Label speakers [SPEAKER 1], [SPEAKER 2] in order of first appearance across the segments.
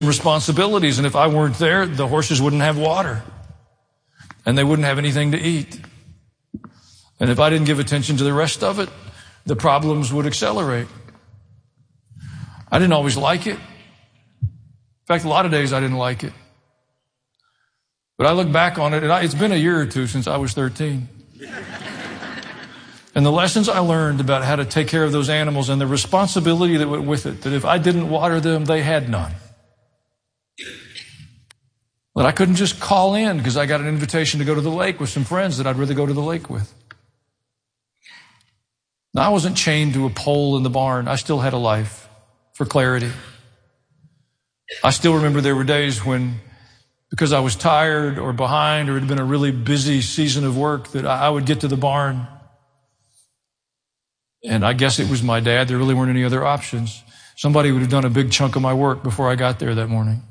[SPEAKER 1] responsibilities. And if I weren't there, the horses wouldn't have water and they wouldn't have anything to eat. And if I didn't give attention to the rest of it, the problems would accelerate. I didn't always like it. In fact, a lot of days I didn't like it. But I look back on it, and it's been a year or two since I was 13. And the lessons I learned about how to take care of those animals and the responsibility that went with it, that if I didn't water them, they had none. But I couldn't just call in because I got an invitation to go to the lake with some friends that I'd rather go to the lake with. Now, I wasn't chained to a pole in the barn. I still had a life, for clarity. I still remember there were days when, because I was tired or behind or it had been a really busy season of work, that I would get to the barn. And I guess it was my dad. There really weren't any other options. Somebody would have done a big chunk of my work before I got there that morning.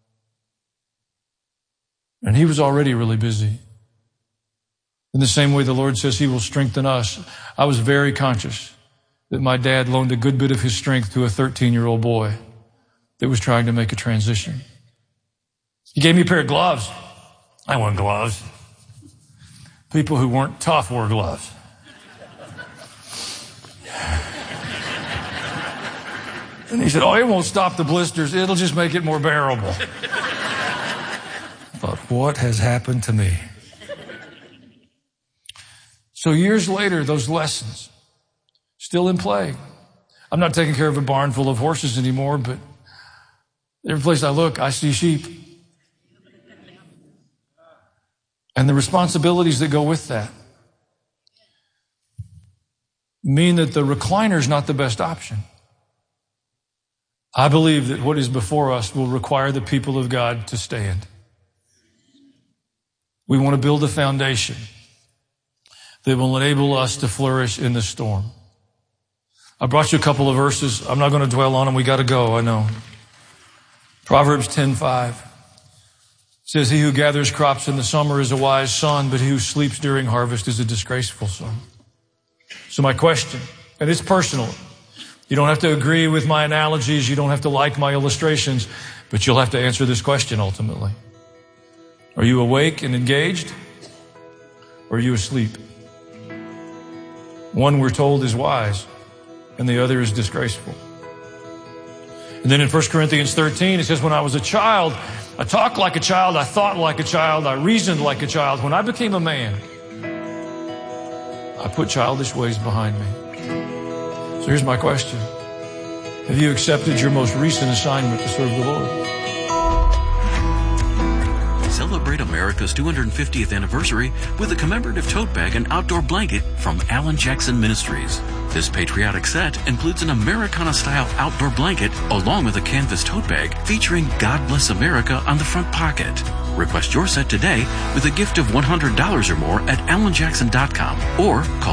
[SPEAKER 1] And he was already really busy. In the same way the Lord says he will strengthen us, I was very conscious that my dad loaned a good bit of his strength to a 13-year-old boy that was trying to make a transition. He gave me a pair of gloves. I want gloves. People who weren't tough wore gloves. And he said, it won't stop the blisters. It'll just make it more bearable. I thought, what has happened to me? So years later, those lessons still in play. I'm not taking care of a barn full of horses anymore, but every place I look, I see sheep. And the responsibilities that go with that mean that the recliner is not the best option. I believe that what is before us will require the people of God to stand. We want to build a foundation that will enable us to flourish in the storm. I brought you a couple of verses. I'm not going to dwell on them. We got to go, I know. Proverbs 10:5 says, he who gathers crops in the summer is a wise son, but he who sleeps during harvest is a disgraceful son. So my question, and it's personal. You don't have to agree with my analogies. You don't have to like my illustrations, but you'll have to answer this question ultimately. Are you awake and engaged? Or are you asleep? One, we're told, is wise, and the other is disgraceful. And then in 1 Corinthians 13, it says, when I was a child, I talked like a child, I thought like a child, I reasoned like a child. When I became a man, I put childish ways behind me. So here's my question. Have you accepted your most recent assignment to serve the Lord?
[SPEAKER 2] Celebrate America's 250th anniversary with a commemorative tote bag and outdoor blanket from Alan Jackson Ministries. This patriotic set includes an Americana-style outdoor blanket along with a canvas tote bag featuring God Bless America on the front pocket. Request your set today with a gift of $100 or more at alanjackson.com or call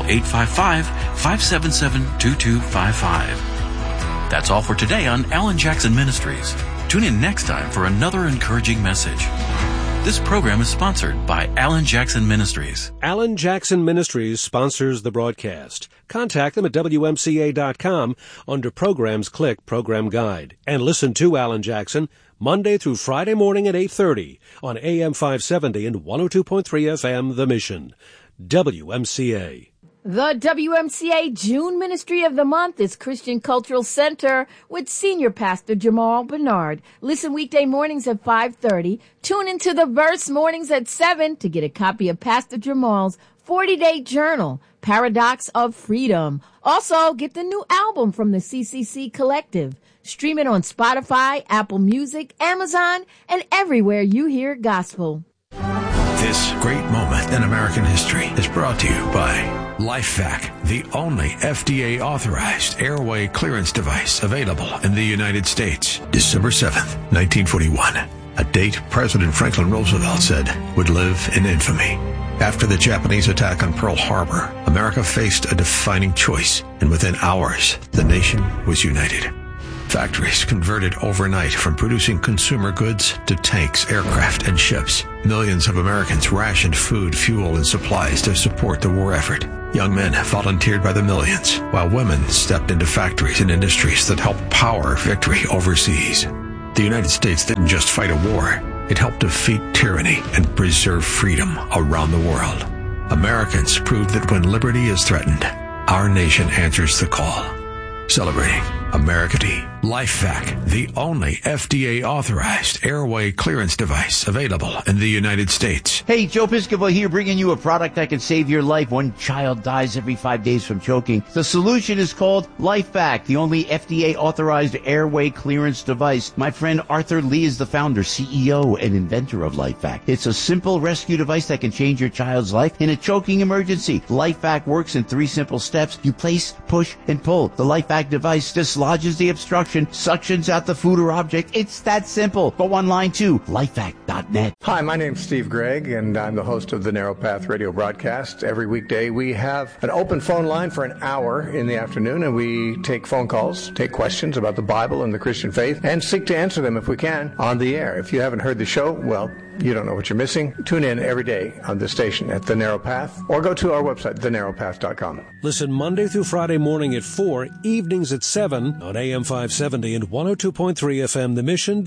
[SPEAKER 2] 855-577-2255. That's all for today on Alan Jackson Ministries. Tune in next time for another encouraging message. This program is sponsored by Alan Jackson Ministries.
[SPEAKER 3] Alan Jackson Ministries sponsors the broadcast. Contact them at WMCA.com. Under Programs, click Program Guide. And listen to Alan Jackson Monday through Friday morning at 8:30 on AM 570 and 102.3 FM, The Mission. WMCA.
[SPEAKER 4] The WMCA June Ministry of the Month is Christian Cultural Center with Senior Pastor Jamal Bernard. Listen weekday mornings at 5:30. Tune into the Verse mornings at 7 to get a copy of Pastor Jamal's 40-day journal, Paradox of Freedom. Also, get the new album from the CCC Collective. Stream it on Spotify, Apple Music, Amazon, and everywhere you hear gospel.
[SPEAKER 5] This great moment in American history is brought to you by LifeVac, the only FDA-authorized airway clearance device available in the United States. December 7th, 1941, a date President Franklin Roosevelt said would live in infamy. After the Japanese attack on Pearl Harbor, America faced a defining choice, and within hours, the nation was united. Factories converted overnight from producing consumer goods to tanks, aircraft, and ships. Millions of Americans rationed food, fuel, and supplies to support the war effort. Young men volunteered by the millions, while women stepped into factories and industries that helped power victory overseas. The United States didn't just fight a war. It helped defeat tyranny and preserve freedom around the world. Americans proved that when liberty is threatened, our nation answers the call. Celebrating America Day. LifeVac, the only FDA-authorized airway clearance device available in the United States.
[SPEAKER 6] Hey, Joe Piscopo here, bringing you a product that can save your life. One child dies every 5 days from choking. The solution is called LifeVac, the only FDA-authorized airway clearance device. My friend Arthur Lee is the founder, CEO, and inventor of LifeVac. It's a simple rescue device that can change your child's life in a choking emergency. LifeVac works in 3 simple steps. You place, push, and pull. The LifeVac device dislodges the obstruction, suctions out the food or object. It's that simple. Go online to lifevac.net.
[SPEAKER 7] Hi, my name's Steve Gregg, and I'm the host of the Narrow Path radio broadcast. Every weekday we have an open phone line for an hour in the afternoon, and we take phone calls, take questions about the Bible and the Christian faith, and seek to answer them if we can on the air. If you haven't heard the show, well, you don't know what you're missing. Tune in every day on this station at The Narrow Path, or go to our website, thenarrowpath.com.
[SPEAKER 3] Listen Monday through Friday morning at 4, evenings at 7 on AM 570 and 102.3 FM, The Mission,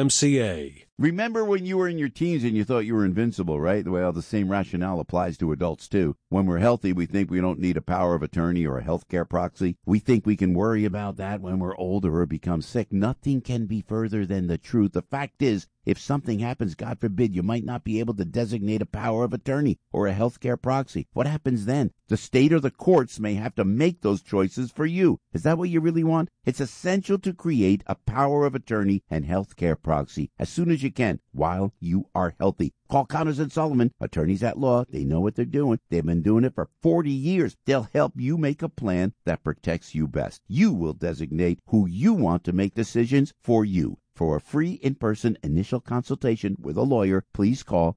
[SPEAKER 3] WMCA.
[SPEAKER 6] Remember when you were in your teens and you thought you were invincible, right? Well, the same rationale applies to adults, too. When we're healthy, we think we don't need a power of attorney or a healthcare proxy. We think we can worry about that when we're older or become sick. Nothing can be further than the truth. The fact is, if something happens, God forbid, you might not be able to designate a power of attorney or a healthcare proxy. What happens then? The state or the courts may have to make those choices for you. Is that what you really want? It's essential to create a power of attorney and healthcare proxy as soon as you can while you are healthy. Call Connors and Sullivan, attorneys at law. They know what they're doing. They've been doing it for 40 years. They'll help you make a plan that protects you best. You will designate who you want to make decisions for you. For a free in-person initial consultation with a lawyer, please call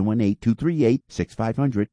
[SPEAKER 6] 718-238-6500,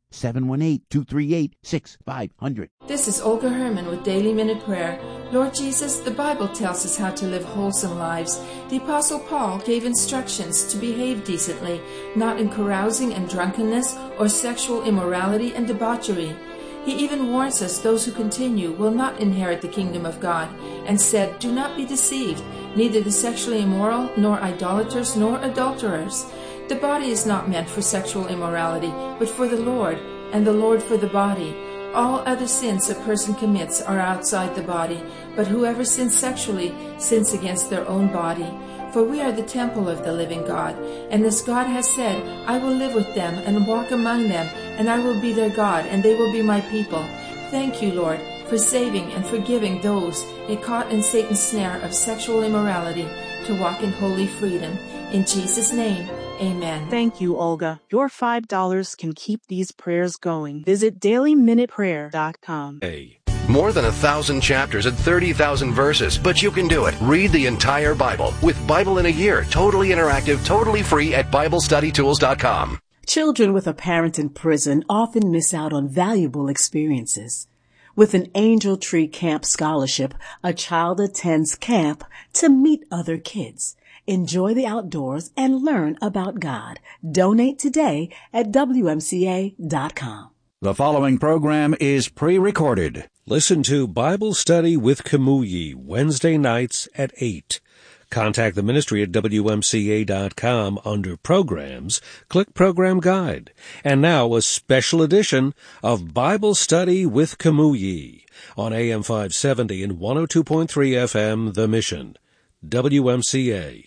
[SPEAKER 6] 718-238-6500.
[SPEAKER 8] This is Olga Herman with Daily Minute Prayer. Lord Jesus, the Bible tells us how to live wholesome lives. The Apostle Paul gave instructions to behave decently, not in carousing and drunkenness or sexual immorality and debauchery. He even warns us those who continue will not inherit the kingdom of God, and said, "Do not be deceived, neither the sexually immoral, nor idolaters, nor adulterers." The body is not meant for sexual immorality, but for the Lord, and the Lord for the body. All other sins a person commits are outside the body, but whoever sins sexually sins against their own body. For we are the temple of the living God, and as God has said, "I will live with them and walk among them, and I will be their God, and they will be my people." Thank you, Lord, for saving and forgiving those caught in Satan's snare of sexual immorality to walk in holy freedom. In Jesus' name, amen.
[SPEAKER 9] Thank you, Olga. Your $5 can keep these prayers going. Visit dailyminuteprayer.com.
[SPEAKER 10] More than 1,000 chapters and 30,000 verses, but you can do it. Read the entire Bible with Bible in a Year, totally interactive, totally free at BibleStudyTools.com.
[SPEAKER 11] Children with a parent in prison often miss out on valuable experiences. With an Angel Tree Camp scholarship, a child attends camp to meet other kids, enjoy the outdoors, and learn about God. Donate today at WMCA.com.
[SPEAKER 12] The following program is pre-recorded.
[SPEAKER 3] Listen to Bible Study with Kamui Wednesday nights at 8. Contact the ministry at WMCA.com under Programs. Click Program Guide. And now a special edition of Bible Study with Kamui on AM 570 and 102.3 FM, The Mission. WMCA.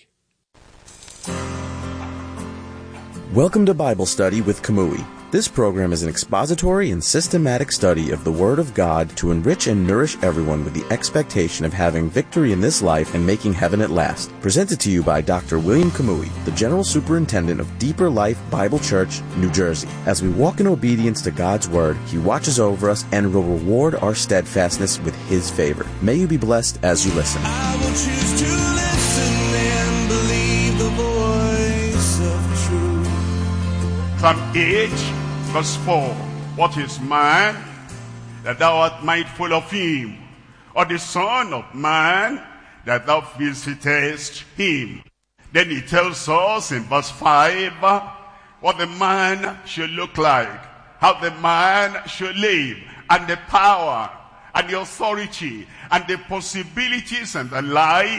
[SPEAKER 13] Welcome to Bible Study with Kamui. This program is an expository and systematic study of the Word of God to enrich and nourish everyone with the expectation of having victory in this life and making heaven at last. Presented to you by Dr. William Kamui, the General Superintendent of Deeper Life Bible Church, New Jersey. As we walk in obedience to God's Word, He watches over us and will reward our steadfastness with His favor. May you be blessed as you listen.
[SPEAKER 14] I will choose to listen and believe the voice of truth.
[SPEAKER 15] From 8 verse 4, what is man, that thou art mindful of him, or the son of man, that thou visitest him? Then he tells us in verse 5, what the man should look like, how the man should live, and the power, and the authority, and the possibilities and the life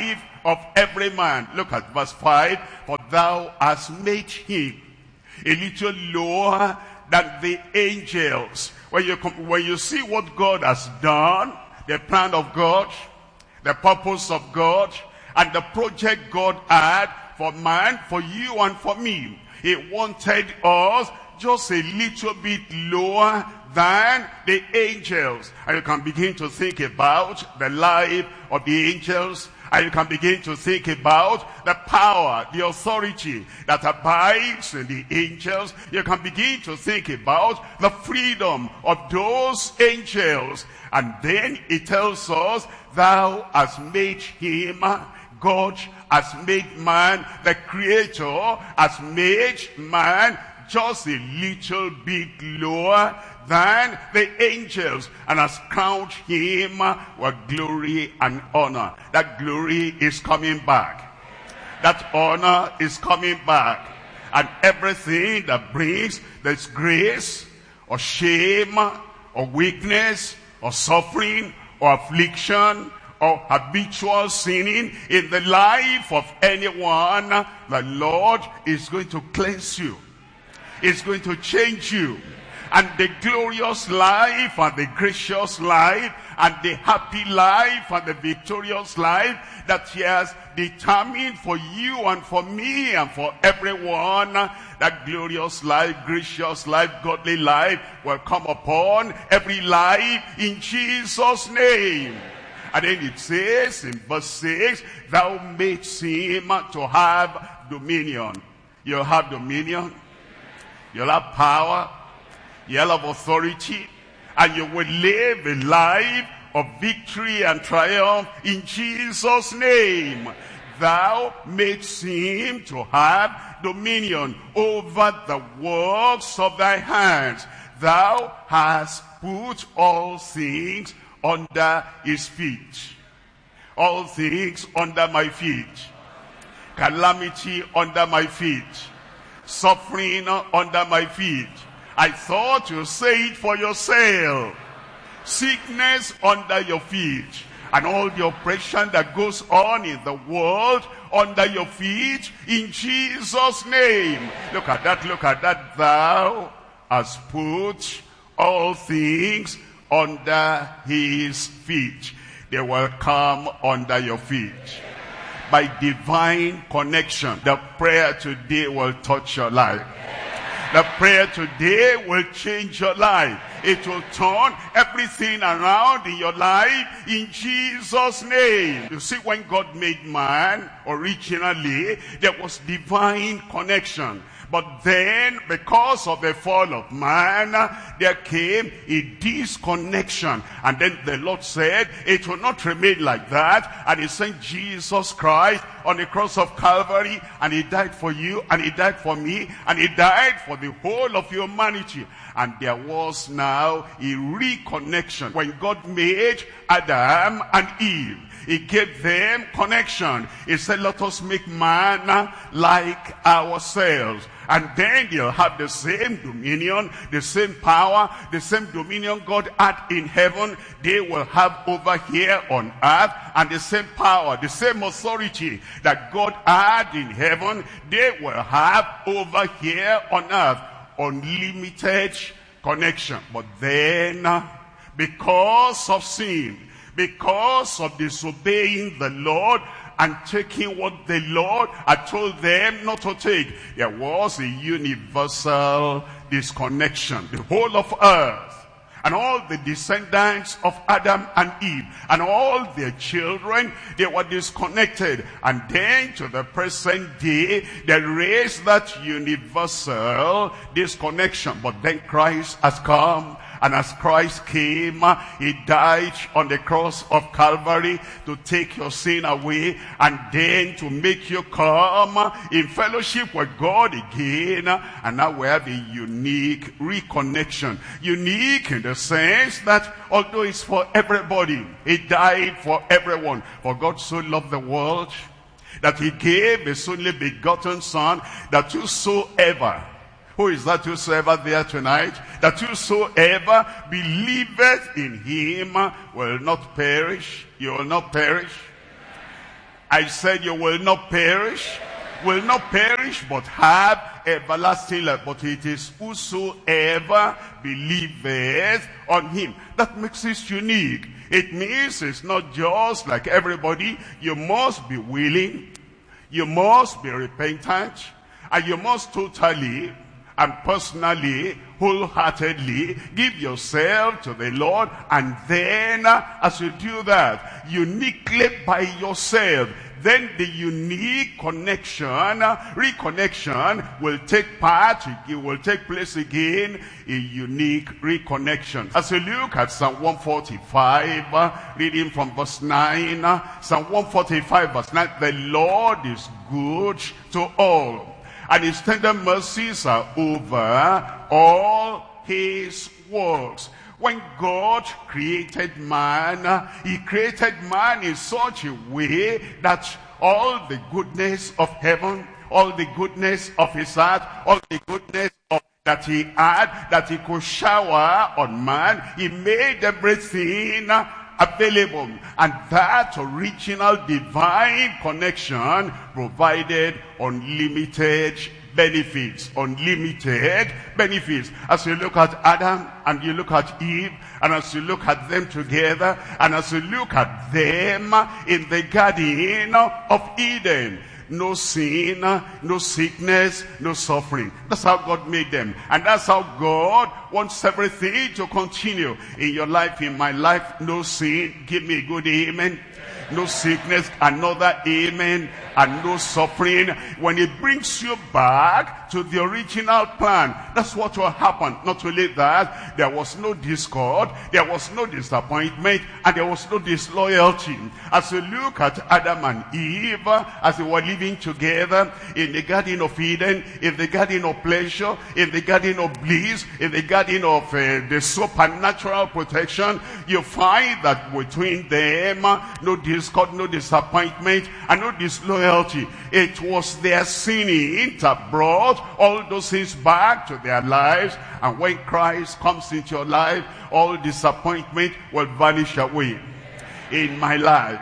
[SPEAKER 15] of every man. Look at verse 5. For thou hast made him a little lower than the angels. When you see what God has done, the plan of God, the purpose of God, and the project God had for man, for you and for me, he wanted us just a little bit lower than the angels. And you can begin to think about the life of the angels, and you can begin to think about the power, the authority that abides in the angels. You can begin to think about the freedom of those angels. And then it tells us, thou hast made him, God has made man, the Creator has made man just a little bit lower than the angels, and has crowned him with glory and honor. That glory is coming back. That honor is coming back. And everything that brings disgrace or shame or weakness or suffering or affliction or habitual sinning in the life of anyone, the Lord is going to cleanse you. It's going to change you. And the glorious life and the gracious life and the happy life and the victorious life that he has determined for you and for me and for everyone, that glorious life, gracious life, godly life will come upon every life in Jesus' name. And then it says in verse 6, thou madest him to have dominion. You'll have dominion. You'll have power. You'll have authority. And you will live a life of victory and triumph in Jesus' name. Thou madest him to have dominion over the works of thy hands. Thou hast put all things under his feet. All things under my feet. Calamity under my feet. Suffering under my feet. I thought you say it for yourself. Sickness under your feet. And all the oppression that goes on in the world under your feet in Jesus' name. Look at that, look at that. Thou hast put all things under his feet. They will come under your feet. By divine connection, the prayer today will touch your life. The prayer today will change your life. It will turn everything around in your life in Jesus' name. You see, when God made man, originally, there was divine connection. But then, because of the fall of man, there came a disconnection. And then the Lord said, it will not remain like that. And he sent Jesus Christ on the cross of Calvary. And he died for you, and he died for me, and he died for the whole of humanity. And there was now a reconnection. When God made Adam and Eve, he gave them connection. He said, let us make man like ourselves. And then you'll have the same dominion, the same power, the same dominion God had in heaven, they will have over here on earth. And the same power, the same authority that God had in heaven, they will have over here on earth. Unlimited connection. But then, because of sin, because of disobeying the Lord and taking what the Lord had told them not to take, there was a universal disconnection. The whole of earth and all the descendants of Adam and Eve and all their children, they were disconnected. And then to the present day, there is that universal disconnection. But then Christ has come. And as Christ came, he died on the cross of Calvary to take your sin away and then to make you come in fellowship with God again. And now we have a unique reconnection. Unique in the sense that although it's for everybody, he died for everyone. For God so loved the world that he gave his only begotten Son, that whosoever, who is that whosoever there tonight? That whosoever believeth in him will not perish. You will not perish. I said you will not perish, but have everlasting life. But it is whosoever believeth on him. That makes it unique. It means it's not just like everybody. You must be willing, you must be repentant, and you must totally and personally, wholeheartedly give yourself to the Lord. And then as you do that, uniquely by yourself, then the unique reconnection will take place again, a unique reconnection. As you look at Psalm 145, reading from verse 9, Psalm 145 verse 9, the Lord is good to all, and his tender mercies are over all his works. When God created man, he created man in such a way that all the goodness of heaven, all the goodness of his heart, all the goodness that he had, that he could shower on man, he made everything available. And that original divine connection provided unlimited benefits. As you look at Adam and you look at Eve, and as you look at them together, and as you look at them in the Garden of Eden, no sin, no sickness, no suffering. That's how God made them. And that's how God wants everything to continue in your life, in my life. No sin. Give me a good amen. No sickness, another amen. And no suffering. When it brings you back to the original plan, that's what will happen. Not only that, there was no discord, there was no disappointment, and there was no disloyalty. As you look at Adam and Eve, as they were living together in the Garden of Eden, in the Garden of Pleasure, in the Garden of Bliss, in the Garden of the supernatural protection, you find that between them, no discord, no disappointment, and no disloyalty. It was their sinning that brought all those things back to their lives. And when Christ comes into your life, all disappointment will vanish away. In my life,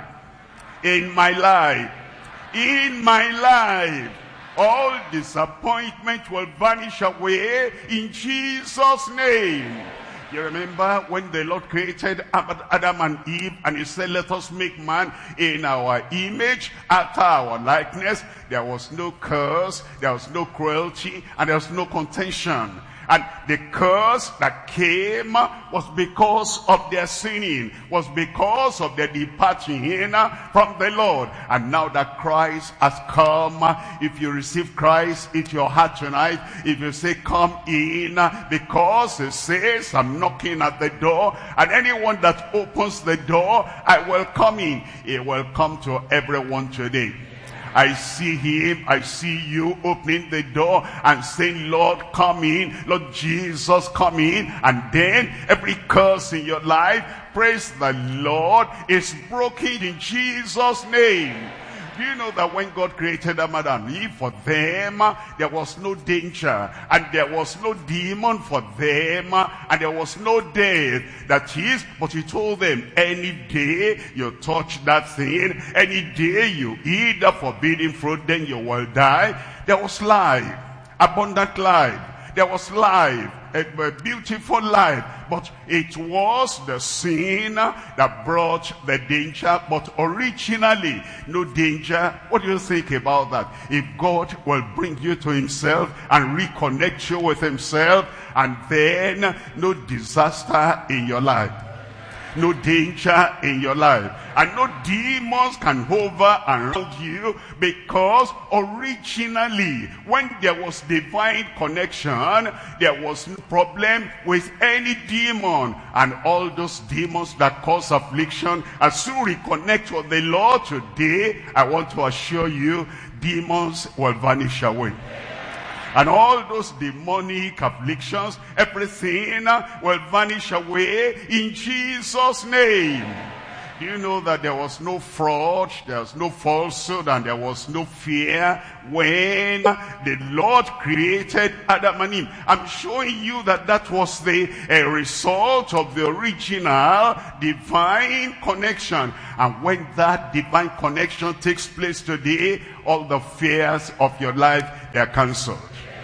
[SPEAKER 15] all disappointment will vanish away in Jesus' name. You remember when the Lord created Adam and Eve, and he said, let us make man in our image, after our likeness. There was no curse, there was no cruelty, and there was no contention. And the curse that came was because of their sinning, was because of their departing from the Lord. And now that Christ has come, if you receive Christ into your heart tonight, if you say, come in, because it says, I'm knocking at the door, and anyone that opens the door, I will come in. It will come to everyone today. I see him, I see you opening the door and saying, Lord, come in. Lord Jesus, come in. And then every curse in your life, praise the Lord, is broken in Jesus' name. Do you know that when God created Adam and Eve, for them, there was no danger, and there was no demon for them, and there was no death. That is, but he told them, any day you touch that thing, any day you eat the forbidden fruit, then you will die. There was life, abundant life. There was life, a beautiful life, but it was the sin that brought the danger. But originally, no danger. What do you think about that? If God will bring you to himself and reconnect you with himself, and then no disaster in your life, no danger in your life, and no demons can hover around you, because originally, when there was divine connection, there was no problem with any demon. And all those demons that cause affliction, as you reconnect with the Lord today, I want to assure you, demons will vanish away. And all those demonic afflictions, everything will vanish away in Jesus' name. Do you know that there was no fraud, there was no falsehood, and there was no fear when the Lord created Adam and Eve? I'm showing you that that was the result of the original divine connection. And when that divine connection takes place today, all the fears of your life, they are cancelled.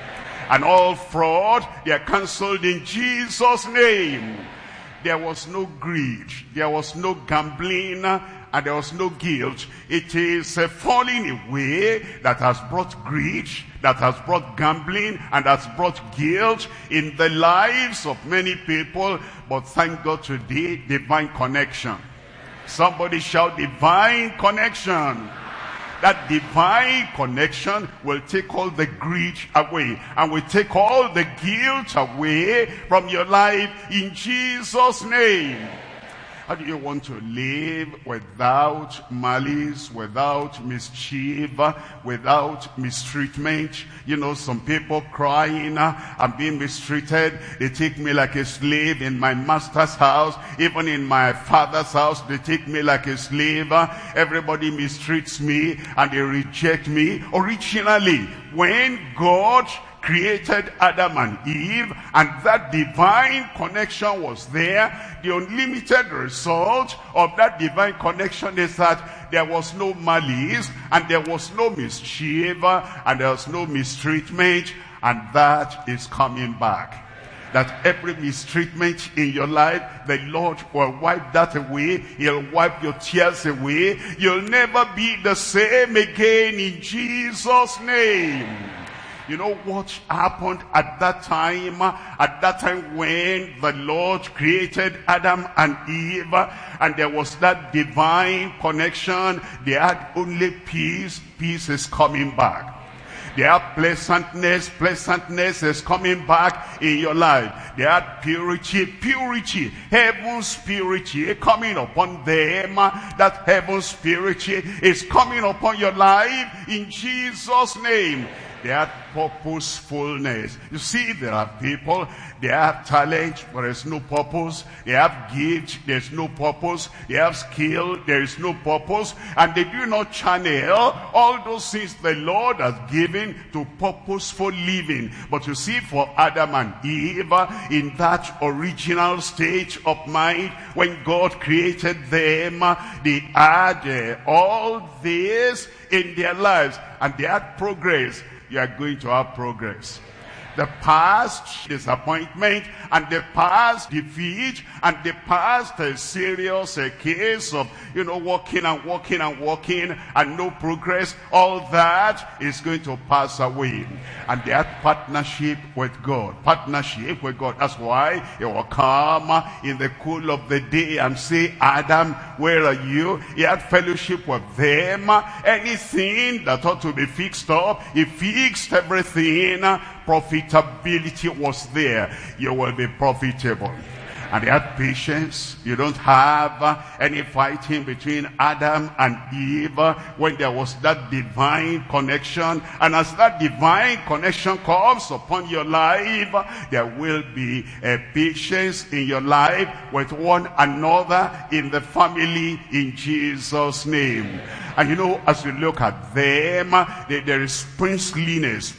[SPEAKER 15] And all fraud, they are cancelled in Jesus' name. There was no greed, there was no gambling, and there was no guilt. It is a falling away that has brought greed, that has brought gambling, and has brought guilt in the lives of many people. But thank God today, divine connection. Somebody shout divine connection. That divine connection will take all the greed away and will take all the guilt away from your life in Jesus' name. How do you want to live without malice, without mischief, without mistreatment? You know, some people crying, I'm being mistreated. They take me like a slave in my master's house. Even in my father's house, they take me like a slave. Everybody mistreats me and they reject me. Originally, when God created Adam and Eve, and that divine connection was there, the unlimited result of that divine connection is that there was no malice, and there was no mischief, and there was no mistreatment, and that is coming back. That every mistreatment in your life, the Lord will wipe that away. He'll wipe your tears away. You'll never be the same again in Jesus' name. You know what happened at that time? At that time when the Lord created Adam and Eve, and there was that divine connection, they had only peace. Peace is coming back. They have pleasantness. Pleasantness is coming back in your life. They had purity. Purity. Heaven's purity coming upon them. That heaven's purity is coming upon your life in Jesus' name. They had purposefulness. You see, there are people, they have talent, but there's no purpose. They have gift, there's no purpose. They have skill, there is no purpose. And they do not channel all those things the Lord has given to purposeful living. But you see, for Adam and Eve, in that original state of mind, when God created them, they had all this in their lives. And they had progress. You are going to have progress. The past disappointment and the past defeat and the past serious case of, walking and walking and walking and no progress, all that is going to pass away. And they had partnership with God. Partnership with God. That's why he will come in the cool of the day and say, Adam, where are you? He had fellowship with them. Anything that ought to be fixed up, he fixed everything. Profitability was there. You will be profitable. And they had patience. You don't have any fighting between Adam and Eve when there was that divine connection. And as that divine connection comes upon your life, there will be a patience in your life with one another in the family in Jesus' name. And as you look at them, there is princeliness.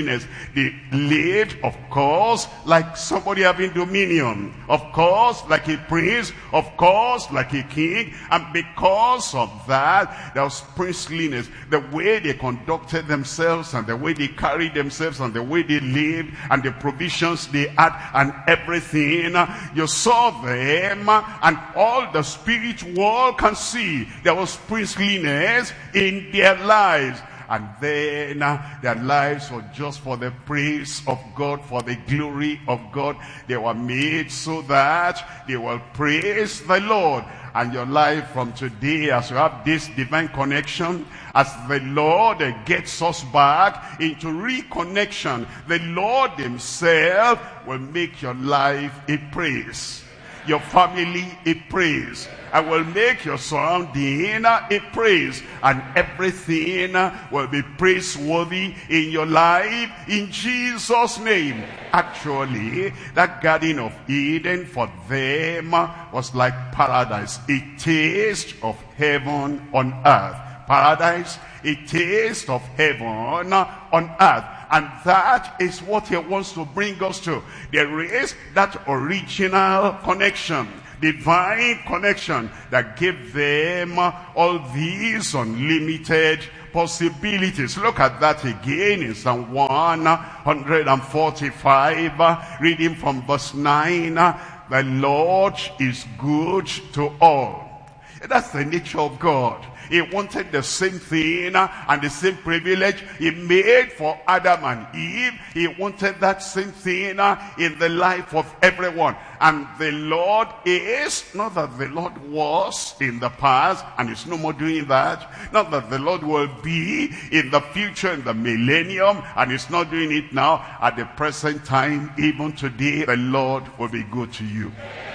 [SPEAKER 15] They lived, of course, like somebody having dominion. Of course, like a prince. Of course, like a king. And because of that, there was princeliness. The way they conducted themselves, and the way they carried themselves, and the way they lived, and the provisions they had, and everything. You saw them, and all the spirit world can see. There was princeliness in their lives. And then their lives were just for the praise of God, for the glory of God. They were made so that they will praise the Lord. And your life from today, as you have this divine connection, as the Lord gets us back into reconnection, the Lord himself will make your life a praise. your family a praise. I will make your surrounding a praise, and everything will be praiseworthy in your life in Jesus' name. Actually, that Garden of Eden for them was like paradise, a taste of heaven on earth. Paradise, a taste of heaven on earth. And that is what he wants to bring us to. There is that original connection, divine connection, that gave them all these unlimited possibilities. Look at that again in Psalm 145, reading from verse 9. The Lord is good to all. That's the nature of God. He wanted the same thing and the same privilege he made for Adam and Eve. He wanted that same thing in the life of everyone. And the Lord is, not that the Lord was in the past and is no more doing that. Not that the Lord will be in the future, in the millennium, and is not doing it now. At the present time, even today, the Lord will be good to you.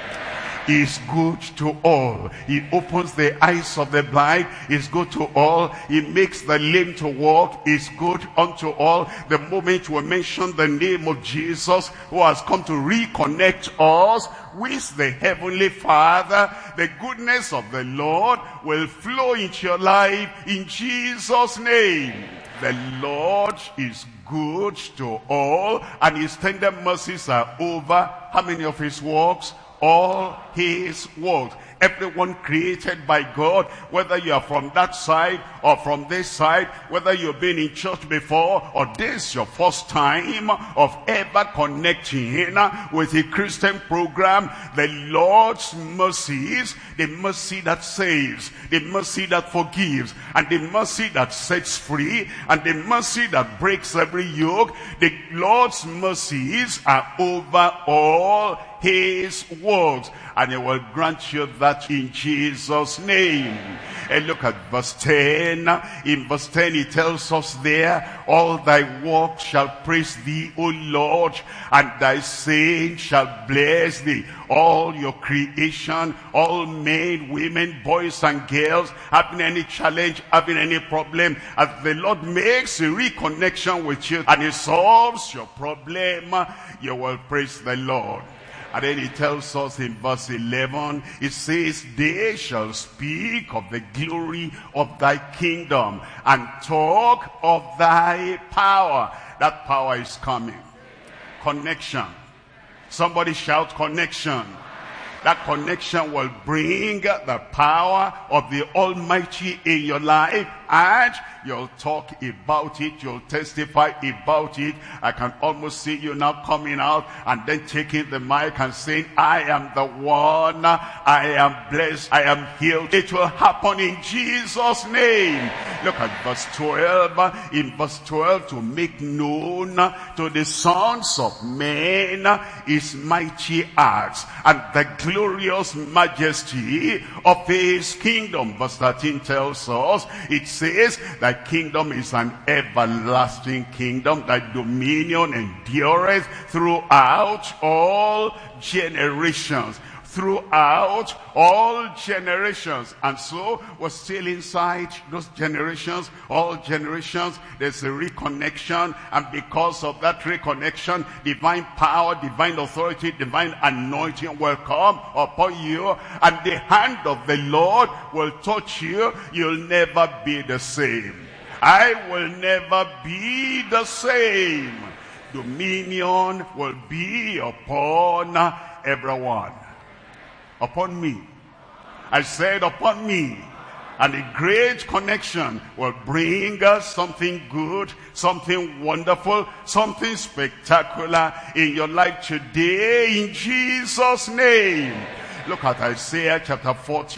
[SPEAKER 15] He is good to all. He opens the eyes of the blind. He is good to all. He makes the lame to walk. He is good unto all. The moment we mention the name of Jesus, who has come to reconnect us with the Heavenly Father, the goodness of the Lord will flow into your life in Jesus' name. The Lord is good to all, and his tender mercies are over how many of his works? All his works. Everyone created by God, whether you are from that side or from this side, whether you've been in church before or this is your first time of ever connecting with a Christian program, the Lord's mercies, the mercy that saves, the mercy that forgives, and the mercy that sets free, and the mercy that breaks every yoke, the Lord's mercies are over all his works, and he will grant you that in Jesus' name. And look at verse 10. In verse 10 he tells us there, all thy works shall praise thee, O Lord, and thy saints shall bless thee. All your creation, all men, women, boys and girls, having any challenge, having any problem, as the Lord makes a reconnection with you and he solves your problem, you will praise the Lord. And then he tells us in verse 11, it says, they shall speak of the glory of thy kingdom and talk of thy power. That power is coming. Connection. Somebody shout connection. That connection will bring the power of the Almighty in your life, and you'll talk about it, you'll testify about it. I can almost see you now coming out and then taking the mic and saying, I am the one, I am blessed, I am healed. It will happen in Jesus' name. Look at verse 12. In verse 12, to make known to the sons of men his mighty acts and the glorious majesty of his kingdom. Verse 13 tells us, it says, thy kingdom is an everlasting kingdom, thy dominion endureth throughout all generations. Throughout all generations. And so we're still inside those generations, all generations. There's a reconnection, and because of that reconnection, divine power, divine authority, divine anointing will come upon you, and the hand of the Lord will touch you. You'll never be the same. I will never be the same. Dominion will be upon everyone. Upon me. I said upon me. And a great connection will bring us something good, something wonderful, something spectacular in your life today in Jesus' name. Look at Isaiah chapter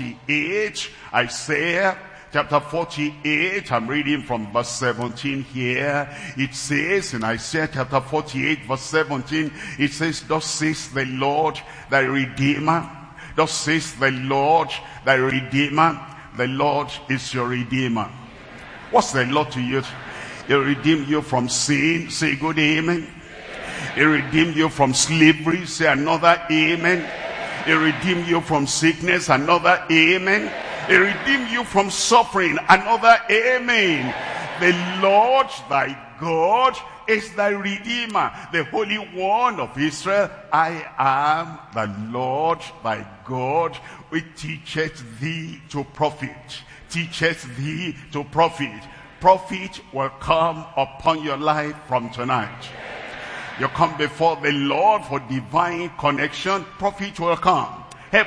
[SPEAKER 15] 48. Isaiah chapter 48, I'm reading from verse 17 here. It says in Isaiah chapter 48 verse 17, it says, thus says the Lord thy Redeemer. Thus says the Lord thy Redeemer. The Lord is your Redeemer. What's the Lord to you? He'll redeem you from sin. Say good amen. He'll redeem you from slavery. Say another amen. He redeemed you from sickness. Another amen. He redeemed you from suffering. Another amen. The Lord thy God is thy Redeemer, the Holy One of Israel. I am the Lord thy God, which teacheth thee to profit. Teacheth thee to profit. Profit will come upon your life from tonight. You come before the Lord for divine connection, profit will come.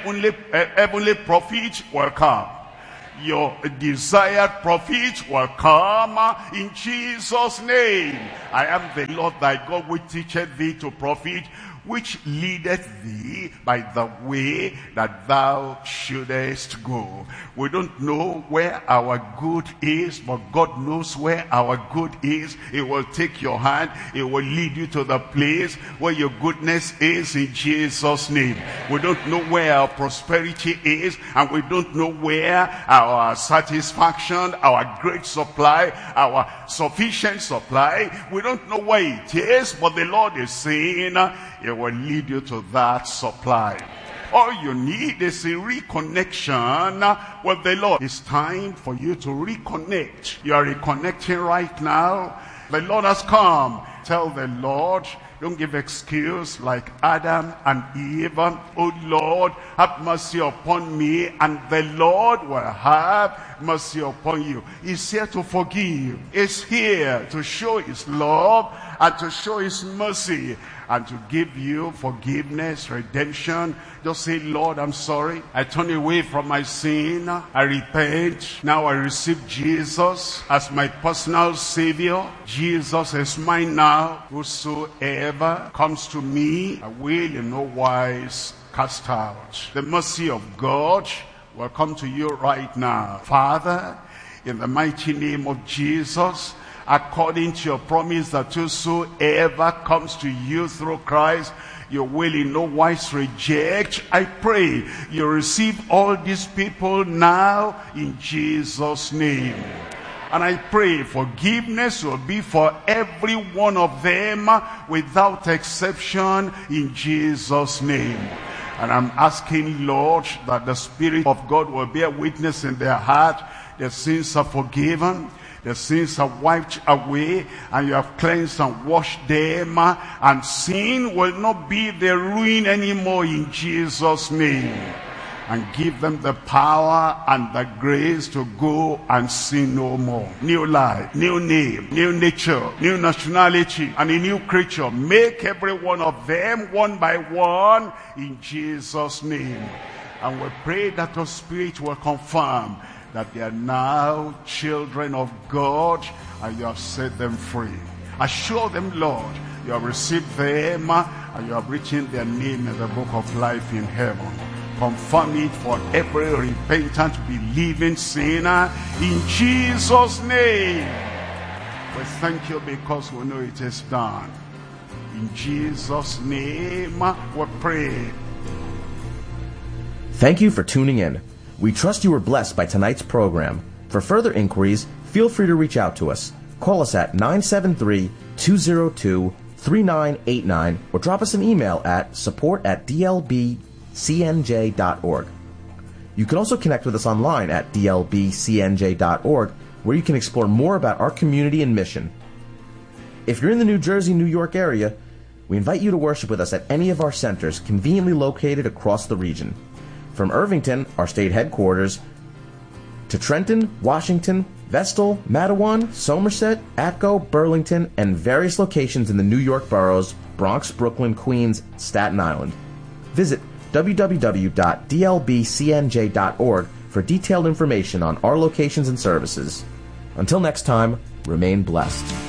[SPEAKER 15] Heavenly profit will come. Your desired profit will come in Jesus' name. I am the Lord thy God, which teacheth thee to profit, which leadeth thee by the way that thou shouldest go. We don't know where our good is, but God knows where our good is. He will take your hand. He will lead you to the place where your goodness is in Jesus' name. We don't know where our prosperity is, and we don't know where our satisfaction, our great supply, our sufficient supply, we don't know where it is, but the Lord is saying, He will lead you to that supply. All you need is a reconnection with the Lord. It's time for you to reconnect. You are reconnecting right now. The Lord has come. Tell the Lord, don't give excuse like Adam and Eve. Oh Lord, have mercy upon me, and the Lord will have mercy upon you. He's here to forgive. He's here to show his love and to show his mercy and to give you forgiveness, redemption. Just say, Lord, I'm sorry. I turn away from my sin. I repent. Now I receive Jesus as my personal Savior. Jesus is mine now. Whosoever comes to me, I will in no wise cast out. The mercy of God will come to you right now. Father, in the mighty name of Jesus, according to your promise that whosoever comes to you through Christ, you will in no wise reject. I pray you receive all these people now in Jesus' name. And I pray forgiveness will be for every one of them without exception in Jesus' name. And I'm asking, Lord, that the Spirit of God will bear witness in their heart. Their sins are forgiven. The sins are wiped away, and you have cleansed and washed them, and sin will not be their ruin anymore in Jesus' name. And give them the power and the grace to go and sin no more. New life, new name, new nature, new nationality, and a new creature. Make every one of them one by one in Jesus' name. And we pray that the Spirit will confirm that they are now children of God, and you have set them free. Assure them, Lord, you have received them, and you have written their name in the book of life in heaven. Confirm it for every repentant, believing sinner in Jesus' name. We thank you because we know it is done. In Jesus' name we pray.
[SPEAKER 13] Thank you for tuning in. We trust you were blessed by tonight's program. For further inquiries, feel free to reach out to us. Call us at 973-202-3989 or drop us an email at support@dlbcnj.org. You can also connect with us online at dlbcnj.org, where you can explore more about our community and mission. If you're in the New Jersey, New York area, we invite you to worship with us at any of our centers conveniently located across the region. From Irvington, our state headquarters, to Trenton, Washington, Vestal, Matawan, Somerset, Atco, Burlington, and various locations in the New York boroughs, Bronx, Brooklyn, Queens, Staten Island. Visit www.dlbcnj.org for detailed information on our locations and services. Until next time, remain blessed.